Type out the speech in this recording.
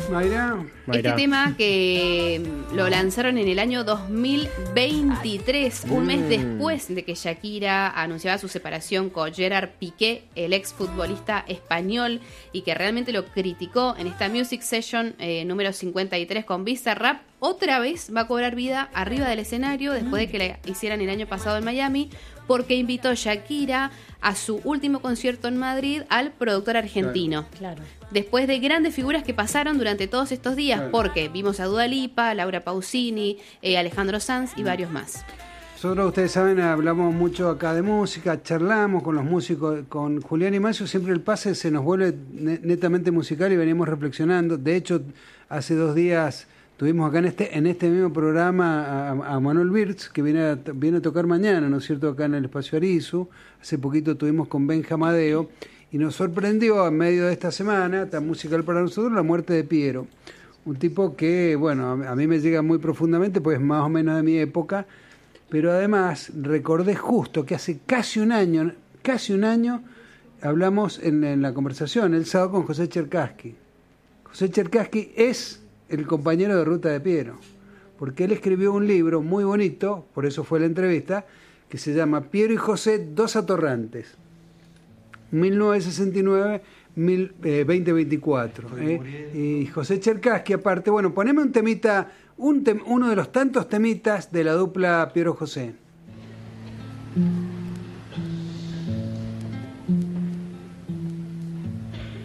Mayra. Este tema que lo lanzaron en el año 2023, un mes después de que Shakira anunciaba su separación con Gerard Piqué, el exfutbolista español, y que realmente lo criticó en esta Music Session número 53 con Bizarrap. Otra vez va a cobrar vida arriba del escenario después de que la hicieran el año pasado en Miami, porque invitó Shakira a su último concierto en Madrid al productor argentino. Claro. Después de grandes figuras que pasaron durante todos estos días, Claro. porque vimos a Dua Lipa, Laura Pausini, Alejandro Sanz y varios más. Nosotros, ustedes saben, hablamos mucho acá de música, charlamos con los músicos, con Julián y Macio, siempre el pase se nos vuelve netamente musical y venimos reflexionando. De hecho, hace 2 días tuvimos acá en este mismo programa a Manuel Birz, que viene a tocar mañana, ¿no es cierto?, acá en el Espacio Arizu. Hace poquito tuvimos con Benja Amadeo y nos sorprendió en medio de esta semana, tan musical para nosotros, la muerte de Piero. Un tipo que, bueno, a mí me llega muy profundamente, pues más o menos de mi época, pero además recordé justo que hace casi un año, hablamos en la conversación el sábado con José Cherkassky. José Cherkassky es el compañero de ruta de Piero, porque él escribió un libro muy bonito, por eso fue la entrevista, que se llama Piero y José, dos atorrantes, 1969-2024. Y José Cherkassky, aparte, bueno, poneme un temita, uno de los tantos temitas de la dupla Piero José.